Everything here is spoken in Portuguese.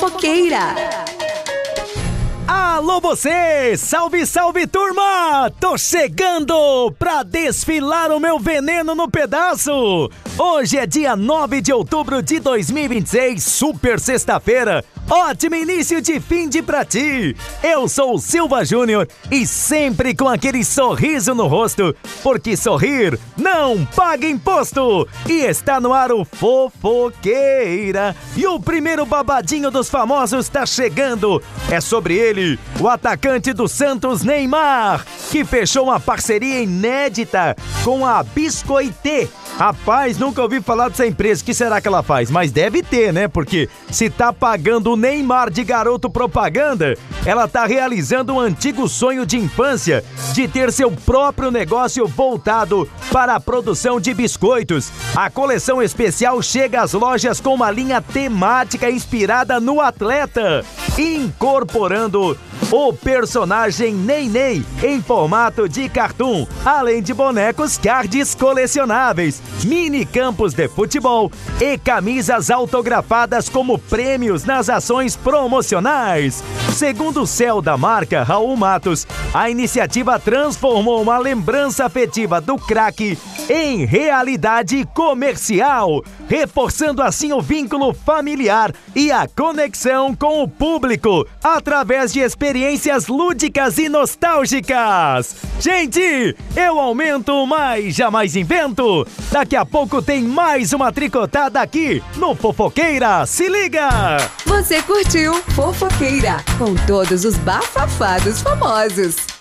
Fofoqueira. Alô você! Salve, salve turma! Tô chegando pra desfilar o meu veneno no pedaço! Hoje é dia 9 de outubro de 2026, super sexta-feira. Ótimo início de fim de pra ti! Eu sou o Silva Júnior e sempre com aquele sorriso no rosto, porque sorrir não paga imposto! E está no ar o Fofoqueira. E o primeiro babadinho dos famosos tá chegando. É sobre ele, o atacante do Santos, Neymar, que fechou uma parceria inédita com a Biscoitê. Rapaz, nunca ouvi falar dessa empresa. O que será que ela faz? Mas deve ter, né? Porque se tá pagando o Neymar de garoto propaganda, ela tá realizando um antigo sonho de infância de ter seu próprio negócio voltado para a produção de biscoitos. A coleção especial chega às lojas com uma linha temática inspirada no atleta, incorporando o personagem Ney em formato de cartoon, além de bonecos cards colecionáveis, mini campos de futebol e camisas autografadas como prêmios nas ações promocionais. Segundo o CEO da marca, Raul Matos, a iniciativa transformou uma lembrança afetiva do craque em realidade comercial, reforçando assim o vínculo familiar e a conexão com o público através de experiências lúdicas e nostálgicas. Gente, eu aumento, mas jamais invento. Daqui a pouco tem mais uma tricotada aqui no Fofoqueira. Se liga! Você curtiu Fofoqueira com todos os bafafados famosos.